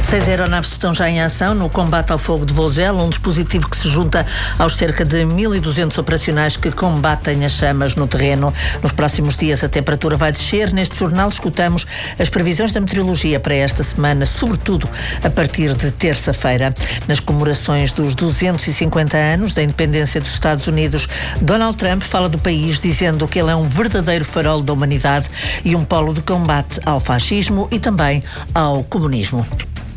6 aeronaves estão já em ação no combate ao fogo de Vozela, um dispositivo que se junta aos cerca de 1.200 operacionais que combatem as chamas no terreno. Nos próximos dias a temperatura vai descer. Neste jornal escutamos as previsões da meteorologia para esta semana, sobretudo a partir de terça-feira. Nas comemorações dos 250 anos da independência dos Estados Unidos, Donald Trump fala do país dizendo que ele é um verdadeiro farol da humanidade e um polo de combate ao fascismo e também ao comunismo.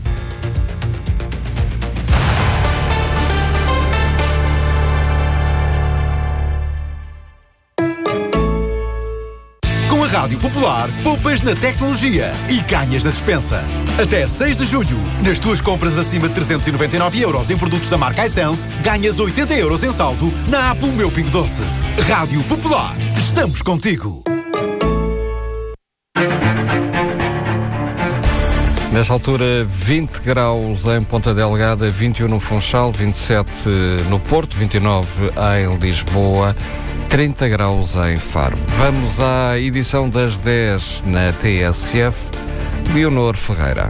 Com a Rádio Popular, poupas na tecnologia e ganhas na despensa. Até 6 de julho, nas tuas compras acima de 399 euros em produtos da marca iSense, ganhas 80 euros em saldo na app O Meu Pingo Doce. Rádio Popular, estamos contigo. Nesta altura, 20 graus em Ponta Delgada, 21 no Funchal, 27 no Porto, 29 em Lisboa, 30 graus em Faro. Vamos à edição das 10 na TSF. Leonor Ferreira.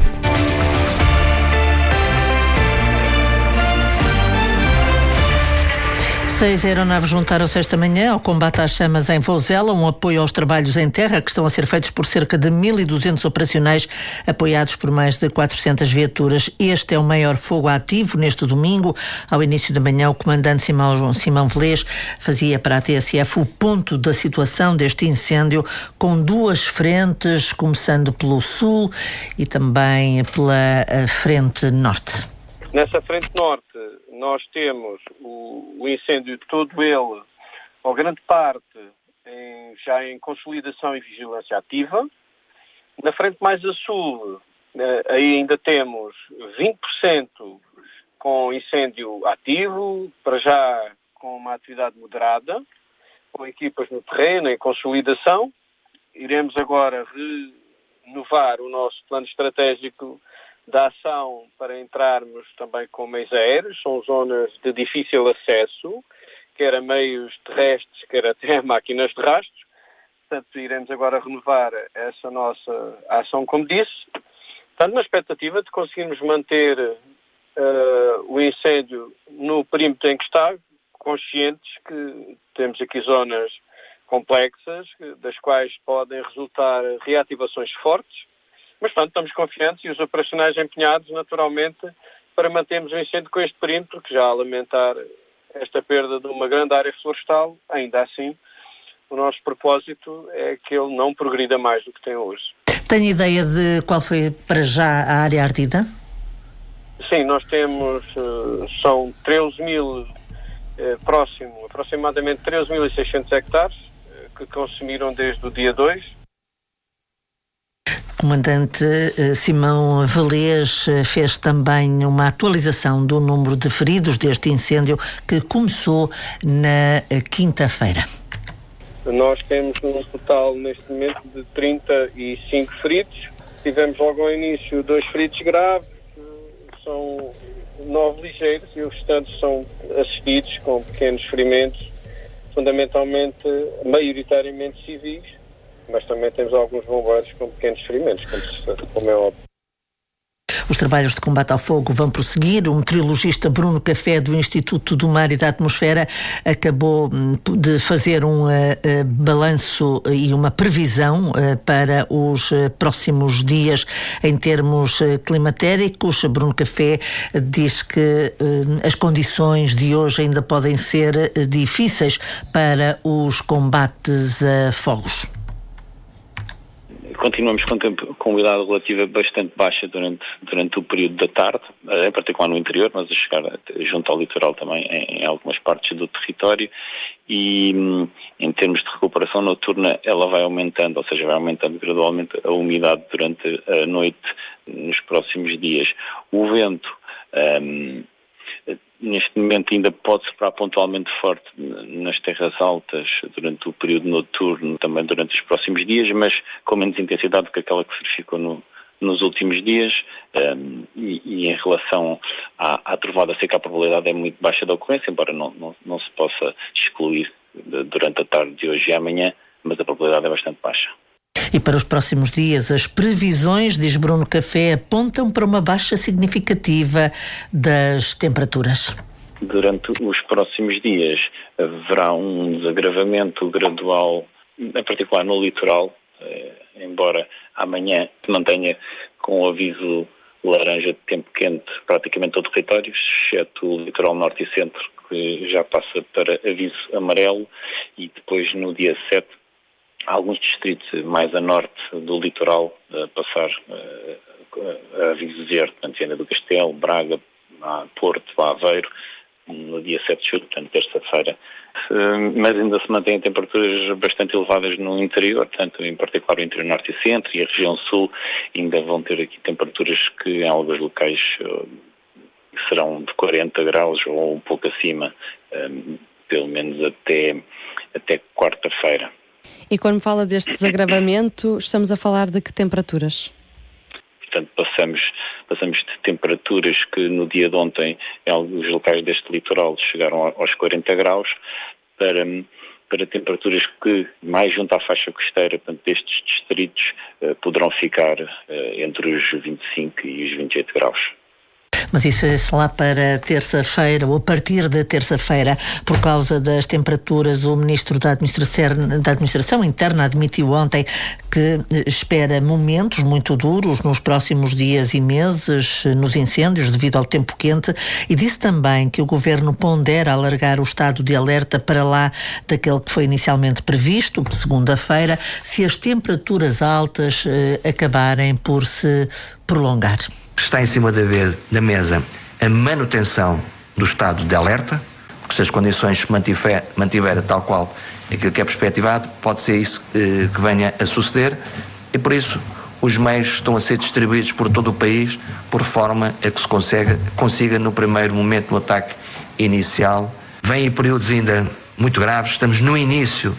6 aeronaves juntaram-se esta manhã ao combate às chamas em Vozela, um apoio aos trabalhos em terra que estão a ser feitos por cerca de 1.200 operacionais, apoiados por mais de 400 viaturas. Este é o maior fogo ativo neste domingo. Ao início da manhã, o comandante Simão Velez fazia para a TSF o ponto da situação deste incêndio, com duas frentes, começando pelo sul e também pela frente norte. Nessa frente norte, nós temos o incêndio todo ele, ou grande parte, já em consolidação e vigilância ativa. Na frente mais a sul, aí ainda temos 20% com incêndio ativo, para já com uma atividade moderada, com equipas no terreno, em consolidação. Iremos agora renovar o nosso plano estratégico da ação para entrarmos também com meios aéreos. São zonas de difícil acesso, quer a meios terrestres, quer até a máquinas de rastros. Portanto, iremos agora renovar essa nossa ação, como disse. Portanto, na expectativa de conseguirmos manter o incêndio no perímetro em que está, conscientes que temos aqui zonas complexas, das quais podem resultar reativações fortes. Mas, portanto, estamos confiantes e os operacionais empenhados, naturalmente, para mantermos o incêndio com este perímetro, que já a lamentar esta perda de uma grande área florestal, ainda assim, o nosso propósito é que ele não progrida mais do que tem hoje. Tem ideia de qual foi, para já, a área ardida? Sim, nós temos, são 13.000, aproximadamente 13.600 hectares, que consumiram desde o dia 2. O comandante Simão Velez fez também uma atualização do número de feridos deste incêndio que começou na quinta-feira. Nós temos um total neste momento de 35 feridos. Tivemos logo ao início 2 feridos graves, são 9 ligeiros e os restantes são assistidos com pequenos ferimentos, fundamentalmente, maioritariamente civis. Mas também temos alguns bombeiros com pequenos ferimentos, como é óbvio. Os trabalhos de combate ao fogo vão prosseguir. O meteorologista Bruno Café, do Instituto do Mar e da Atmosfera, acabou de fazer um balanço e uma previsão para os próximos dias em termos climatéricos. Bruno Café diz que as condições de hoje ainda podem ser difíceis para os combates a fogos. Continuamos com umidade relativa bastante baixa durante o período da tarde, em particular no interior, mas a chegar junto ao litoral também em algumas partes do território, e em termos de recuperação noturna ela vai aumentando, ou seja, vai aumentando gradualmente a umidade durante a noite nos próximos dias. O vento neste momento ainda pode soprar pontualmente forte nas terras altas durante o período noturno, também durante os próximos dias, mas com menos intensidade do que aquela que se verificou nos últimos dias, e em relação à trovada seca, a probabilidade é muito baixa da ocorrência, embora não se possa excluir durante a tarde de hoje e amanhã, mas a probabilidade é bastante baixa. E para os próximos dias, as previsões, diz Bruno Café, apontam para uma baixa significativa das temperaturas. Durante os próximos dias haverá um desagravamento gradual, em particular no litoral, embora amanhã se mantenha com o aviso laranja de tempo quente praticamente todo o território, exceto o litoral norte e centro, que já passa para aviso amarelo, e depois no dia 7 alguns distritos mais a norte do litoral passar a aviso verde, portanto, Viana do Castelo, Braga, Porto, Aveiro, no dia 7 de julho, portanto, terça-feira. Mas ainda se mantêm temperaturas bastante elevadas no interior, portanto, em particular o interior norte e centro e a região sul, ainda vão ter aqui temperaturas que em alguns locais serão de 40 graus ou um pouco acima, pelo menos até quarta-feira. E quando fala deste desagravamento, estamos a falar de que temperaturas? Portanto, passamos de temperaturas que no dia de ontem, em alguns locais deste litoral, chegaram aos 40 graus, para temperaturas que, mais junto à faixa costeira, portanto, destes distritos, poderão ficar entre os 25 e os 28 graus. Mas isso é lá para terça-feira, ou a partir de terça-feira, por causa das temperaturas, o Ministro da Administração Interna admitiu ontem que espera momentos muito duros nos próximos dias e meses nos incêndios devido ao tempo quente, e disse também que o Governo pondera alargar o estado de alerta para lá daquele que foi inicialmente previsto, segunda-feira, se as temperaturas altas acabarem por se prolongar. Está em cima da mesa a manutenção do estado de alerta, porque se as condições se mantiverem tal qual aquilo que é perspectivado, pode ser isso que venha a suceder, e por isso os meios estão a ser distribuídos por todo o país, por forma a que se consiga no primeiro momento, no ataque inicial. Vêm períodos ainda muito graves, estamos no início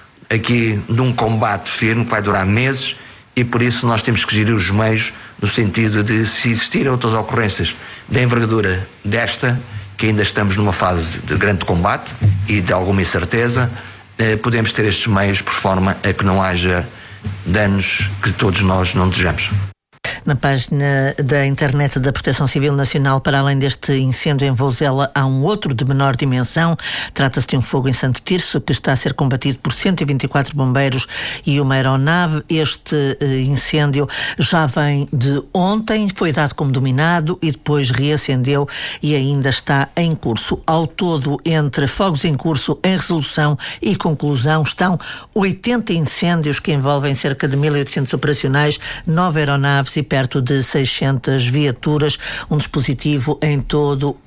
aqui de um combate firme que vai durar meses, e por isso nós temos que gerir os meios no sentido de, se existirem outras ocorrências da envergadura desta, que ainda estamos numa fase de grande combate e de alguma incerteza, podemos ter estes meios por forma a que não haja danos que todos nós não desejamos. Na página da internet da Proteção Civil Nacional, para além deste incêndio em Vozela, há um outro de menor dimensão. Trata-se de um fogo em Santo Tirso que está a ser combatido por 124 bombeiros e uma aeronave. Este incêndio já vem de ontem, foi dado como dominado e depois reacendeu e ainda está em curso. Ao todo, entre fogos em curso, em resolução e conclusão, estão 80 incêndios que envolvem cerca de 1.800 operacionais, 9 aeronaves e perto de 600 viaturas, um dispositivo em todo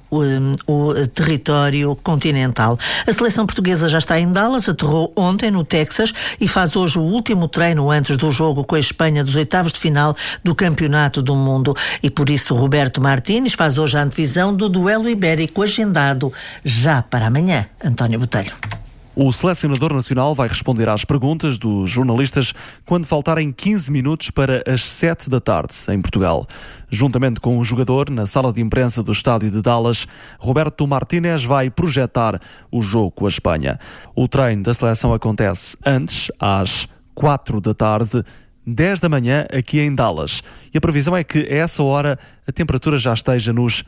o território continental. A seleção portuguesa já está em Dallas, aterrou ontem no Texas e faz hoje o último treino antes do jogo com a Espanha dos oitavos de final do Campeonato do Mundo. E por isso Roberto Martínez faz hoje a antevisão do duelo ibérico agendado já para amanhã. António Botelho. O selecionador nacional vai responder às perguntas dos jornalistas quando faltarem 15 minutos para as 7 da tarde, em Portugal. Juntamente com o jogador, na sala de imprensa do estádio de Dallas, Roberto Martínez vai projetar o jogo com a Espanha. O treino da seleção acontece antes, às 4 da tarde, 10 da manhã, aqui em Dallas. E a previsão é que, a essa hora, a temperatura já esteja nos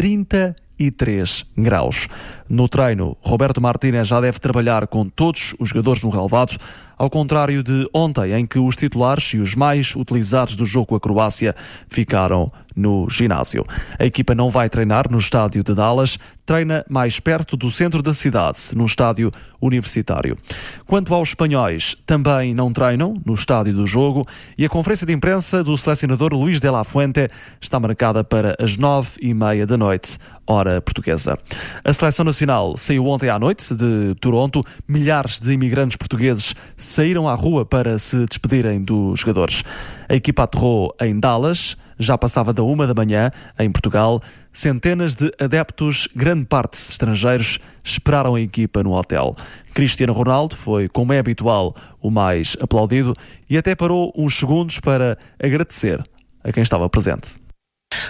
33 graus. No treino, Roberto Martínez já deve trabalhar com todos os jogadores no relvado, ao contrário de ontem, em que os titulares e os mais utilizados do jogo com a Croácia ficaram no ginásio. A equipa não vai treinar no estádio de Dallas, treina mais perto do centro da cidade, num estádio universitário. Quanto aos espanhóis, também não treinam no estádio do jogo e a conferência de imprensa do selecionador Luís de la Fuente está marcada para as 9h30 da noite, hora portuguesa. A seleção nacional saiu ontem à noite de Toronto. Milhares de imigrantes portugueses saíram à rua para se despedirem dos jogadores. A equipa aterrou em Dallas, já passava da 1 da manhã, em Portugal. Centenas de adeptos, grande parte estrangeiros, esperaram a equipa no hotel. Cristiano Ronaldo foi, como é habitual, o mais aplaudido e até parou uns segundos para agradecer a quem estava presente.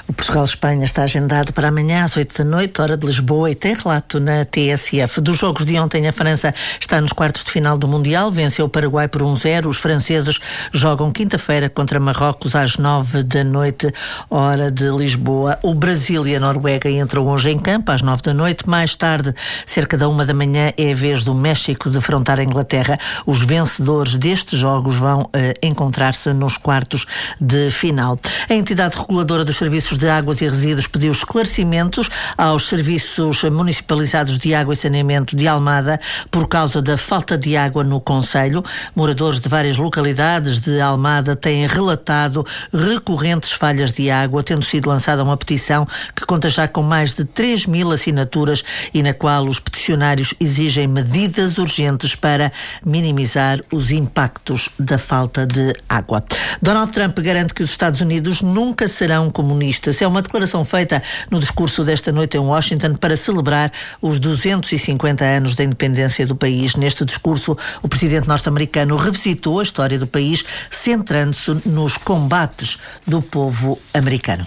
O Portugal-Espanha está agendado para amanhã às 8 da noite, hora de Lisboa, e tem relato na TSF. Dos jogos de ontem, a França está nos quartos de final do Mundial, venceu o Paraguai por 1-0. Os franceses jogam quinta-feira contra Marrocos às 9 da noite, hora de Lisboa. O Brasil e a Noruega entram hoje em campo às 9 da noite. Mais tarde, cerca da 1 da manhã, é a vez do México defrontar a Inglaterra. Os vencedores destes jogos vão encontrar-se nos quartos de final. A entidade reguladora dos serviços de águas e resíduos pediu esclarecimentos aos serviços municipalizados de água e saneamento de Almada por causa da falta de água no concelho. Moradores de várias localidades de Almada têm relatado recorrentes falhas de água, tendo sido lançada uma petição que conta já com mais de 3.000 assinaturas e na qual os peticionários exigem medidas urgentes para minimizar os impactos da falta de água. Donald Trump garante que os Estados Unidos nunca serão comunistas. É uma declaração feita no discurso desta noite em Washington para celebrar os 250 anos da independência do país. Neste discurso, o presidente norte-americano revisitou a história do país, centrando-se nos combates do povo americano.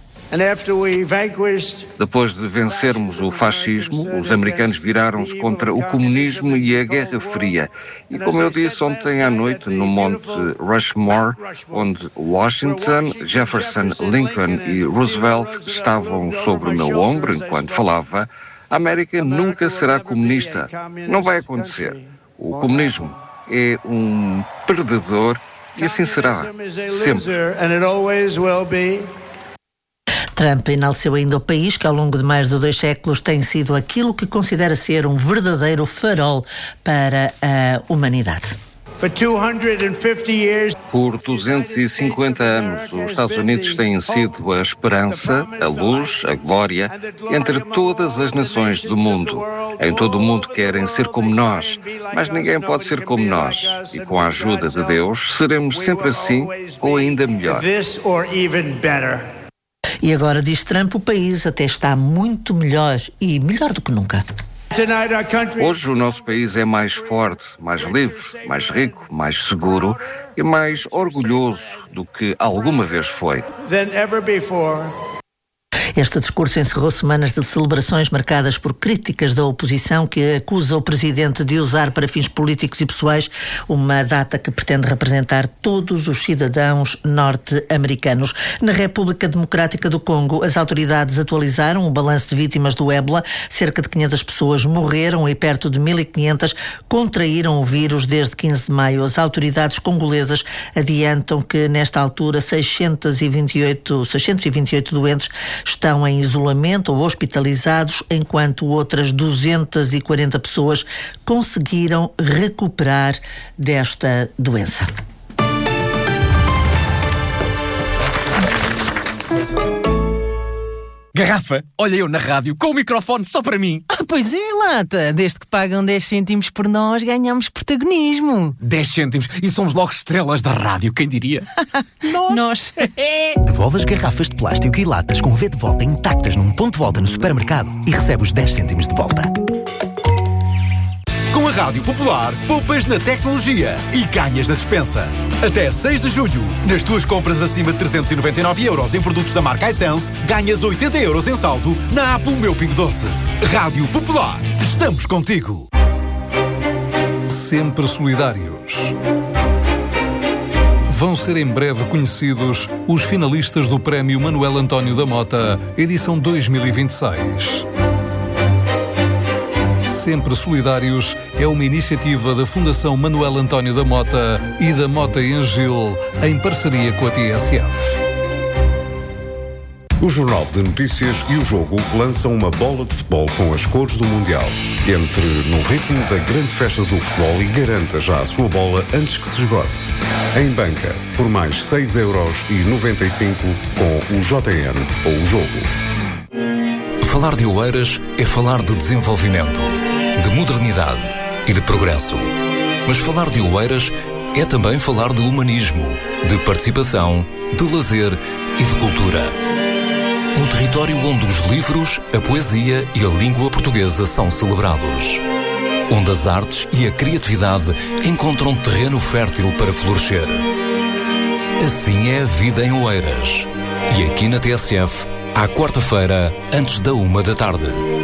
Depois de vencermos o fascismo, os americanos viraram-se contra o comunismo e a Guerra Fria. E como eu disse ontem à noite no Monte Rushmore, onde Washington, Jefferson, Lincoln e Roosevelt estavam sobre o meu ombro enquanto falava, a América nunca será comunista. Não vai acontecer. O comunismo é um perdedor e assim será, sempre. Trump enalteceu ainda o país que ao longo de mais de 2 séculos tem sido aquilo que considera ser um verdadeiro farol para a humanidade. Por 250 anos, os Estados Unidos têm sido a esperança, a luz, a glória entre todas as nações do mundo. Em todo o mundo querem ser como nós, mas ninguém pode ser como nós. E com a ajuda de Deus, seremos sempre assim ou ainda melhor. E agora, diz Trump, o país até está muito melhor e melhor do que nunca. Hoje o nosso país é mais forte, mais livre, mais rico, mais seguro e mais orgulhoso do que alguma vez foi. Este discurso encerrou semanas de celebrações marcadas por críticas da oposição que acusa o presidente de usar para fins políticos e pessoais uma data que pretende representar todos os cidadãos norte-americanos. Na República Democrática do Congo, as autoridades atualizaram o balanço de vítimas do ébola. Cerca de 500 pessoas morreram e perto de 1.500 contraíram o vírus desde 15 de maio. As autoridades congolesas adiantam que, nesta altura, 628 doentes estão em isolamento ou hospitalizados, enquanto outras 240 pessoas conseguiram recuperar desta doença. Garrafa, olha eu na rádio com o microfone só para mim. Pois é, Lata. Desde que pagam 10 cêntimos por nós, ganhamos protagonismo. 10 cêntimos e somos logo estrelas da rádio, quem diria? Nós. Devolve as garrafas de plástico e latas com V de volta intactas num ponto de volta no supermercado e recebe os 10 cêntimos de volta. Com a Rádio Popular, poupas na tecnologia e ganhas na despensa. Até 6 de julho, nas tuas compras acima de 399 euros em produtos da marca iSense, ganhas 80 euros em saldo na app O Meu Pingo Doce. Rádio Popular, estamos contigo. Sempre solidários. Vão ser em breve conhecidos os finalistas do Prémio Manuel António da Mota, edição 2026. Sempre Solidários é uma iniciativa da Fundação Manuel António da Mota e da Mota em Gil, em parceria com a TSF. O Jornal de Notícias e o Jogo lançam uma bola de futebol com as cores do Mundial. Entre no ritmo da grande festa do futebol e garanta já a sua bola antes que se esgote. Em banca, por mais 6,95€ com o JN ou o Jogo. Falar de Oeiras é falar de desenvolvimento, de modernidade e de progresso. Mas falar de Oeiras é também falar de humanismo, de participação, de lazer e de cultura. Um território onde os livros, a poesia e a língua portuguesa são celebrados. Onde as artes e a criatividade encontram terreno fértil para florescer. Assim é a vida em Oeiras. E aqui na TSF À quarta-feira, antes da 1 da tarde.